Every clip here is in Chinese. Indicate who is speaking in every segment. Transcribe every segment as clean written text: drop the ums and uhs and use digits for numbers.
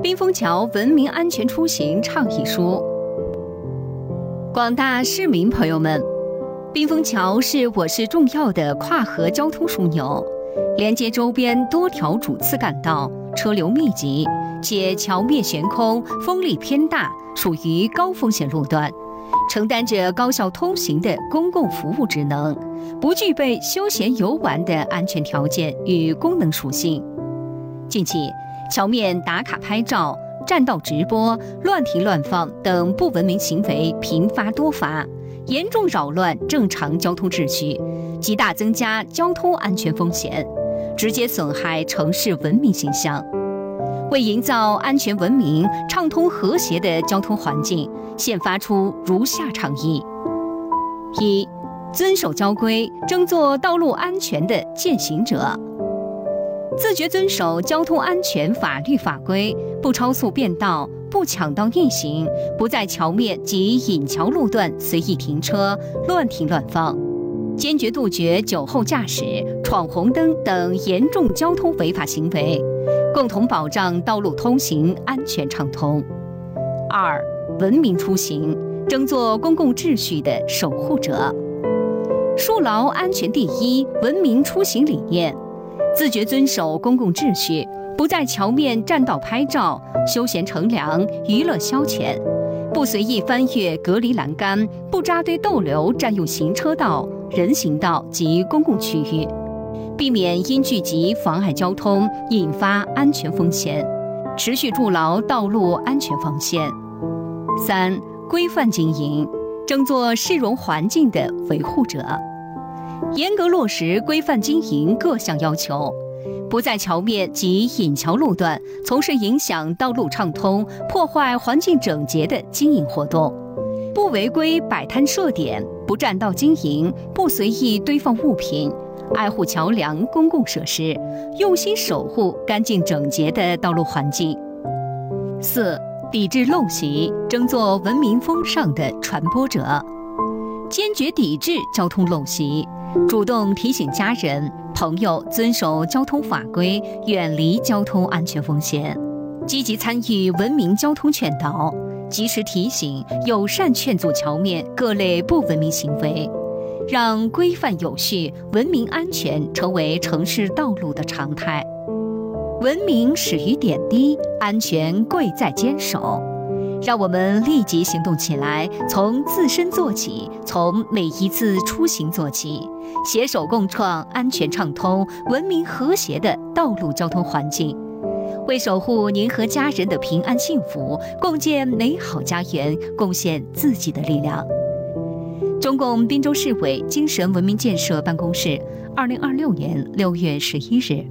Speaker 1: 冰封桥文明安全出行倡议书。广大市民朋友们，冰封桥是我市重要的跨河交通枢纽，连接周边多条主次干道，车流密集，且桥面悬空，风力偏大，属于高风险路段，承担着高效通行的公共服务职能，不具备休闲游玩的安全条件与功能属性。近期，桥面打卡拍照、占道直播、乱停乱放等不文明行为频发多发，严重扰乱正常交通秩序，极大增加交通安全风险，直接损害城市文明形象。为营造安全文明、畅通和谐的交通环境，现发出如下倡议：一、遵守交规，争做道路安全的践行者。自觉遵守交通安全法律法规，不超速变道，不抢道逆行，不在桥面及引桥路段随意停车、乱停乱放，坚决杜绝酒后驾驶、闯红灯等严重交通违法行为，共同保障道路通行安全畅通。二、文明出行，争做公共秩序的守护者。树牢安全第一、文明出行理念，自觉遵守公共秩序，不在桥面占道拍照、休闲乘凉、娱乐消遣，不随意翻越隔离栏杆，不扎堆逗留占用行车道、人行道及公共区域，避免因聚集妨碍交通，引发安全风险，持续筑牢道路安全防线。三、规范经营，争做市容环境的维护者。严格落实规范经营各项要求，不在桥面及引桥路段从事影响道路畅通、破坏环境整洁的经营活动，不违规摆摊设点，不占道经营，不随意堆放物品，爱护桥梁公共设施，用心守护干净整洁的道路环境。四、抵制陋习，争做文明风尚的传播者。坚决抵制交通陋习，主动提醒家人、朋友遵守交通法规，远离交通安全风险，积极参与文明交通劝导，及时提醒、友善劝阻桥面各类不文明行为，让规范有序、文明安全成为城市道路的常态。文明始于点滴，安全贵在坚守。让我们立即行动起来，从自身做起，从每一次出行做起，携手共创安全畅通、文明和谐的道路交通环境，为守护您和家人的平安幸福，共建美好家园，贡献自己的力量。中共滨州市委精神文明建设办公室，2026年6月11日。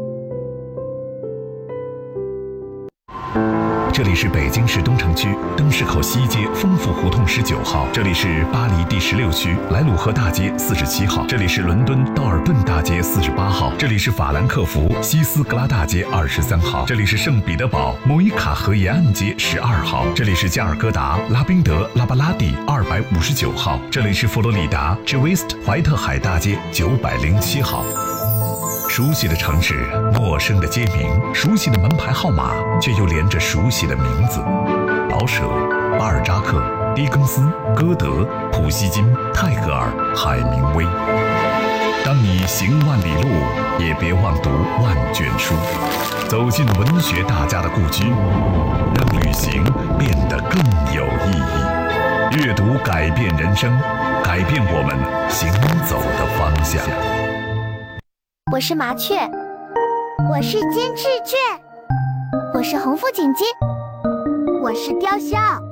Speaker 2: 这里是北京市东城区灯市口西街丰富胡同19号，这里是巴黎第16区莱鲁河大街47号，这里是伦敦道尔顿大街48号，这里是法兰克福西斯格拉大街23号，这里是圣彼得堡莫伊卡河沿岸街12号，这里是加尔各答拉宾德拉巴拉蒂259号，这里是佛罗里达 Gewest 怀特海大街907号。熟悉的城市，陌生的街名，熟悉的门牌号码，却又连着熟悉的名字：老舍、巴尔扎克、狄更斯、歌德、普希金、泰戈尔、海明威。当你行万里路，也别忘读万卷书，走进文学大家的故居，让旅行变得更有意义。阅读改变人生，改变我们行走的方向。
Speaker 3: 我是麻雀，
Speaker 4: 我是金翅雀，
Speaker 3: 我是红腹锦鸡，
Speaker 4: 我是雕鸮。